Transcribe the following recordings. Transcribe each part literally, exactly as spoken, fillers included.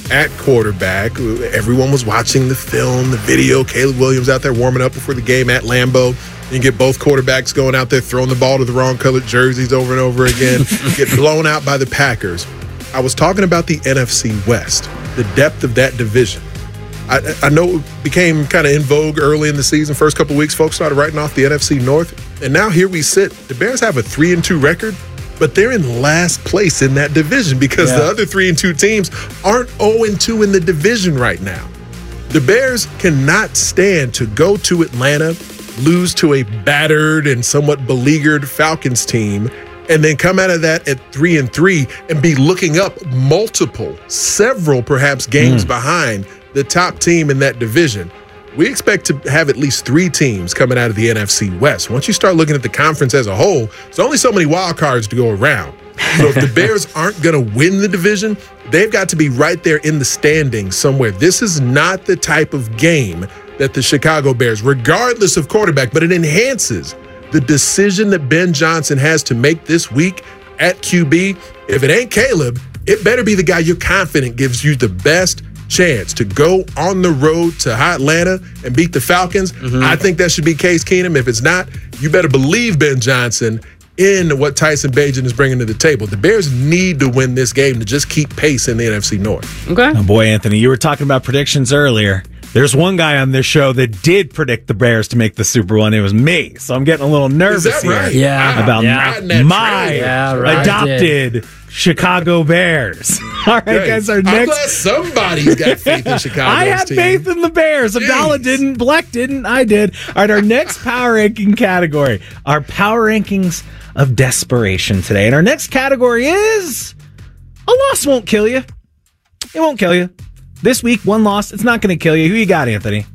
at quarterback. Everyone was watching the film, the video. Caleb Williams out there warming up before the game at Lambeau. You get both quarterbacks going out there throwing the ball to the wrong colored jerseys over and over again, get blown out by the Packers. I was talking about the N F C West, the depth of that division. I, I know it became kind of in vogue early in the season. First couple of weeks, folks started writing off the N F C North. And now here we sit. The Bears have a three and two record, but they're in last place in that division because yeah. the other three and two teams aren't oh and two in the division right now. The Bears cannot stand to go to Atlanta, lose to a battered and somewhat beleaguered Falcons team, and then come out of that at three and three and be looking up multiple, several perhaps games mm. behind the top team in that division. We expect to have at least three teams coming out of the N F C West. Once you start looking at the conference as a whole, there's only so many wild cards to go around. So if the Bears aren't going to win the division, they've got to be right there in the standings somewhere. This is not the type of game that the Chicago Bears, regardless of quarterback, but it enhances the decision that Ben Johnson has to make this week at Q B. If it ain't Caleb, it better be the guy you're confident gives you the best chance to go on the road to hot Atlanta and beat the Falcons. Mm-hmm. I think that should be Case Keenum. If it's not, you better believe Ben Johnson in what Tyson Bagent is bringing to the table. The Bears need to win this game to just keep pace in the N F C North. Okay. Oh boy, Anthony, you were talking about predictions earlier. There's one guy on this show that did predict the Bears to make the Super Bowl, and it was me. So I'm getting a little nervous Is that here right? Yeah. about yeah. my yeah, right. adopted Chicago Bears. All right, Great. guys, our I'm next... glad somebody's got faith in Chicago's I had team. faith in the Bears. Abdallah didn't. Bleck didn't. I did. All right, our next power ranking category. Our power rankings of desperation today. And our next category is a loss won't kill you. It won't kill you. This week, one loss. It's not going to kill you. Who you got, Anthony?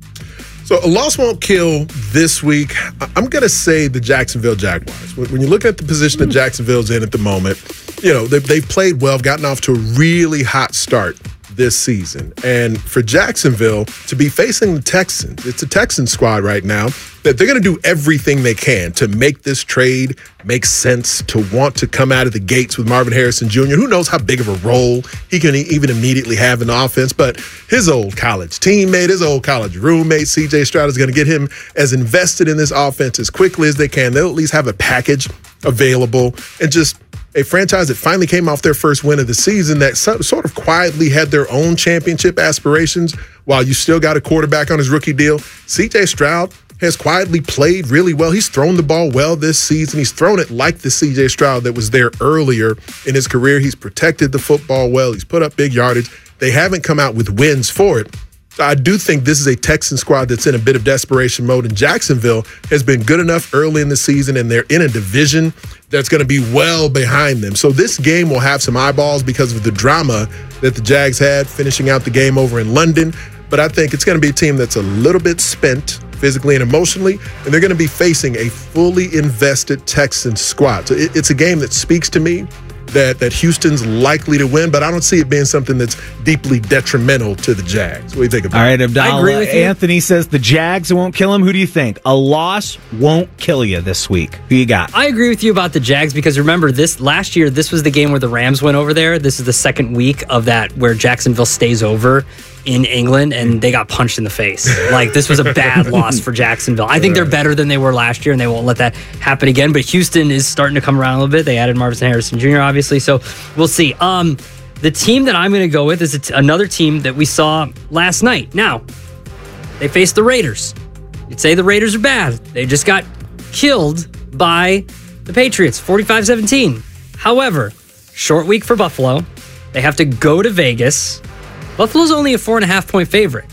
So a loss won't kill this week. I'm going to say the Jacksonville Jaguars. When you look at the position that Jacksonville's in at the moment, you know, they've, they've played well, gotten off to a really hot start this season. And for Jacksonville to be facing the Texans, it's a Texans squad right now, that they're going to do everything they can to make this trade make sense, to want to come out of the gates with Marvin Harrison Junior Who knows how big of a role he can even immediately have in the offense, but his old college teammate, his old college roommate, C J Stroud, is going to get him as invested in this offense as quickly as they can. They'll at least have a package available and just a franchise that finally came off their first win of the season that sort of quietly had their own championship aspirations while you still got a quarterback on his rookie deal. C J Stroud has quietly played really well. He's thrown the ball well this season. He's thrown it like the C J Stroud that was there earlier in his career. He's protected the football well. He's put up big yardage. They haven't come out with wins for it. So I do think this is a Texan squad that's in a bit of desperation mode, and Jacksonville has been good enough early in the season, and they're in a division that's going to be well behind them. So this game will have some eyeballs because of the drama that the Jags had finishing out the game over in London. But I think it's going to be a team that's a little bit spent physically and emotionally, and they're going to be facing a fully invested Texans squad. So it, it's a game that speaks to me that that Houston's likely to win, but I don't see it being something that's deeply detrimental to the Jags. What do you think about it? All right, Abdallah. I agree with you. Anthony says the Jags won't kill him. Who do you think? A loss won't kill you this week. Who you got? I agree with you about the Jags because remember, this last year, this was the game where the Rams went over there. This is the second week of that where Jacksonville stays over in England, and they got punched in the face. Like, this was a bad loss for Jacksonville. I think they're better than they were last year, and they won't let that happen again. But Houston is starting to come around a little bit. They added Marvin Harrison Junior, obviously, so we'll see. Um, the team that I'm going to go with is a t- another team that we saw last night. Now, they faced the Raiders. You'd say the Raiders are bad. They just got killed by the Patriots, forty-five seventeen. However, short week for Buffalo. They have to go to Vegas. Buffalo's only a four and a half point favorite.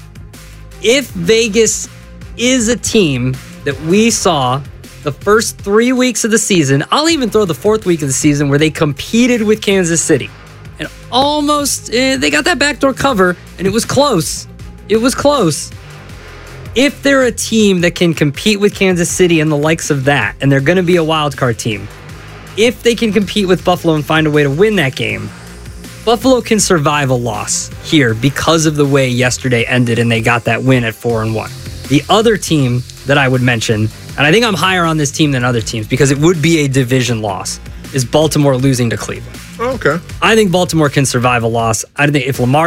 If Vegas is a team that we saw the first three weeks of the season, I'll even throw the fourth week of the season where they competed with Kansas City and almost eh, they got that backdoor cover, and it was close. It was close. If they're a team that can compete with Kansas City and the likes of that, and they're going to be a wild card team, if they can compete with Buffalo and find a way to win that game, Buffalo can survive a loss here because of the way yesterday ended and they got that win at four and one. The other team that I would mention, and I think I'm higher on this team than other teams because it would be a division loss, is Baltimore losing to Cleveland. Okay. I think Baltimore can survive a loss. I think if Lamar